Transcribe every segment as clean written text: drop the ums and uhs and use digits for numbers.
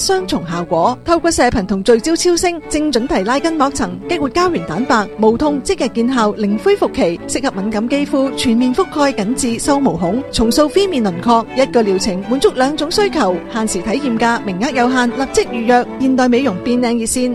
雙重效果，透過射頻同聚焦超聲，精準提拉筋膜層，激活膠原蛋白，無痛即日見效，零恢復期，適合敏感肌膚，全面覆蓋緊致收毛孔，重塑 V 面輪廓，一個療程滿足兩種需求，限時體驗價，名額有限，立即預約。現代美容變靚熱線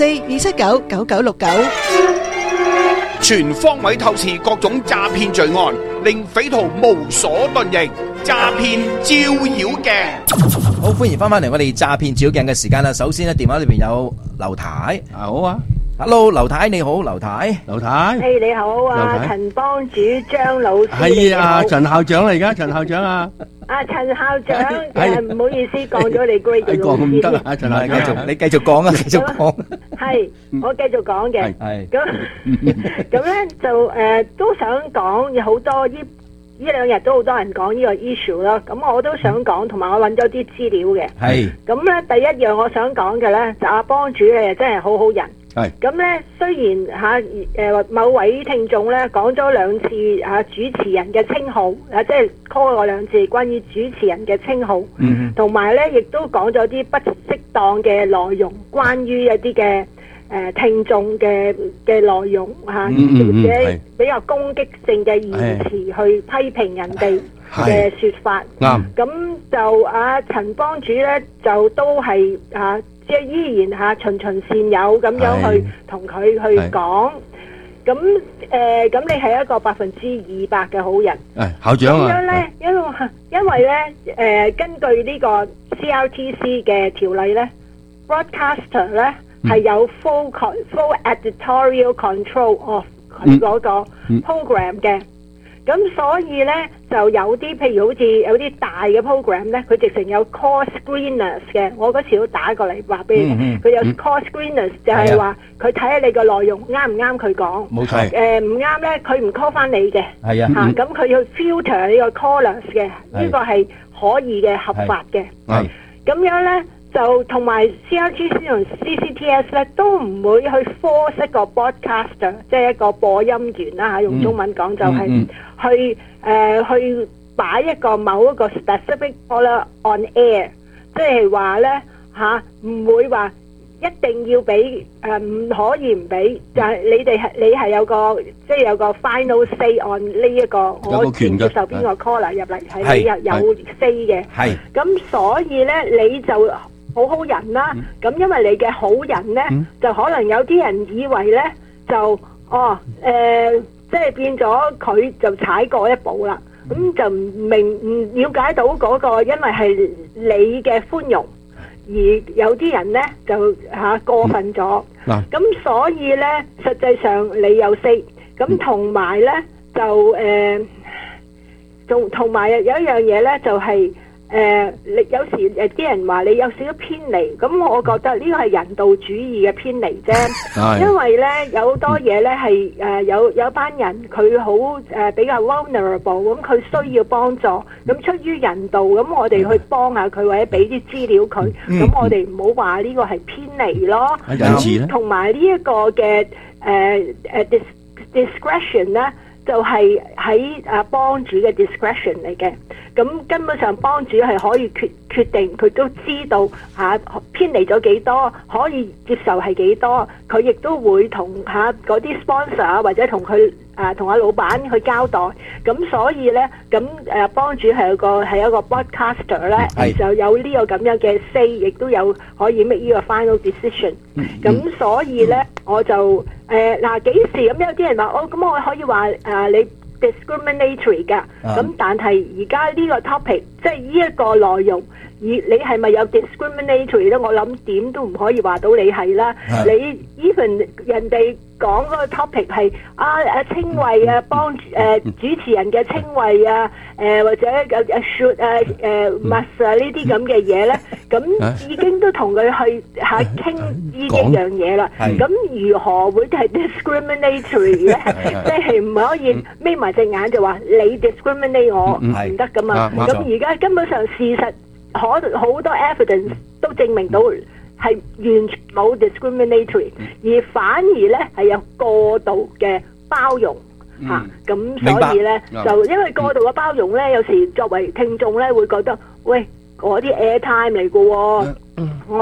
604-279-9969。 全方位透視各種詐騙罪案，令匪徒無所遁形。詐騙照妖鏡， 好歡迎翻嚟我哋詐騙照妖鏡嘅時間啦。首先咧，電話裏邊有劉太， 好啊 ，Hello， 劉太你好，劉太， 劉太， 你好啊，陳幫主張老師， 係啊，陳校長嚟噶，陳校長啊， 陳校長，唔好意思講咗你 grade 嘅老師， 講唔得啊，陳校長， 你繼續講啊，繼續講， 係，我繼續講嘅， 係， 咁咧就都想講有好多呢兩日都好多人講呢個 issue 啦，咁我都想講，同埋我揾咗啲資料嘅。係。咁咧第一樣我想講嘅咧，就阿幫主咧真係好好人。係。咁咧雖然某位聽眾咧講咗兩次主持人嘅稱號，即係 call 我兩次關於主持人嘅稱號，同埋咧亦都講咗啲不適當嘅內容，關於一啲嘅聽眾嘅內容或者比較攻擊性嘅言辭去批評人哋嘅說法。咁就陳幫主咧就都係即係依然循循善誘咁樣去同佢去講。咁你係一個200%嘅好人。 校長啊。咁樣咧， 因為咧根據呢個 CRTC 嘅條例咧 ，broadcaster 咧。係有 full editorial control of 佢嗰個 program 嘅，咁所以咧就有啲譬如好似有啲大嘅 program 咧，佢直情有 call screeners 嘅，我嗰時都打過嚟話俾你聽，佢有 call screeners 就係話佢睇下你個內容啱唔啱佢講，冇錯，唔啱咧佢唔 call 翻你嘅，係啊，咁佢要 filter 呢個 callers 嘅，呢個係可以嘅合法嘅，係咁樣咧。就同埋 CRTC 同 CCTS 咧都唔會去 force 一個 broadcaster， 即係一個播音員啦用中文講就係去擺一個某一個 specific caller on air， 即係話咧唔會話一定要俾唔可以唔俾，就係你係有個即係有個 final say on 呢一個我接受邊個 caller 入嚟係你有 say 嘅，係咁所以咧你就好人啦，咁因為你嘅好人咧，就可能有啲人以為咧就即係變咗佢就踩過一步啦，咁就唔了解到嗰個因為係你嘅寬容，而有啲人咧就過分咗，咁所以咧實際上你有 say，咁同埋咧就同埋有一樣嘢咧就係。你有時啲人話你有少少偏離，咁我覺得呢個係人道主義嘅偏離啫。因為咧有好多嘢咧係有班人佢好比較 vulnerable， 咁佢需要幫助，咁出於人道，咁我哋去幫下佢或者俾啲資料佢，咁我哋唔好話呢個係偏離咯。咁同埋呢一個嘅discretion 咧，就係喺幫主嘅 discretion 嚟嘅。咁根本上幫主係可以決定，佢都知道偏離咗幾多，可以接受係幾多，佢亦都會同嗰啲 sponsor 或者同佢同阿老闆去交代。咁所以咧，咁幫主係一個 broadcaster 咧，就有呢個咁樣嘅 say， 亦都有可以 make 呢個 final decision。咁所以咧，我就幾時咁有啲人話咁我可以話你discriminatory 噶，咁但係而家呢個 topic 即係呢一個內容，你係咪有 discriminatory 咧？我諗點都唔可以話到你係啦。你 even 人哋講嗰個 topic 係稱謂幫主持人嘅稱謂或者should must 呢啲咁嘅嘢咧，咁已經都同佢去傾呢一樣嘢啦。咁如何會係 discriminatory 咧？即係唔可以眯埋隻眼就話你 discriminate 我唔得噶嘛？咁而家根本上事實好多 evidence 都證明到係完全冇 discriminatory， 而反而咧係有過度嘅包容嚇。咁所以咧就因為過度嘅包容咧，有時作為聽眾咧會覺得喂。 嗰啲 airtime 嚟嘅喎。